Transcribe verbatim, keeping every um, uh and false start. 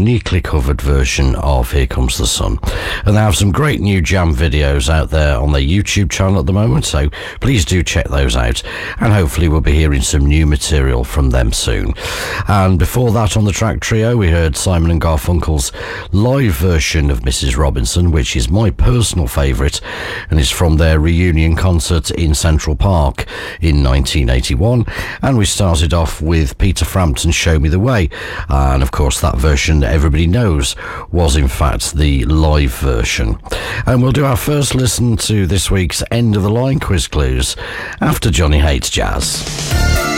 uniquely covered version of Here Comes the Sun. And they have some great new jam videos out there on their YouTube channel at the moment, so please do check those out, and hopefully we'll be hearing some new material from them soon. And before that, on the track trio, we heard Simon and Garfunkel's live version of Missus Robinson, which is my personal favourite, and is from their reunion concert in Central Park in nineteen eighty-one. And we started off with Peter Frampton's Show Me the Way, and of course that version that everybody knows was in fact the live version. And we'll do our first listen to this week's End of the Line quiz clues after Johnny Hates Jazz.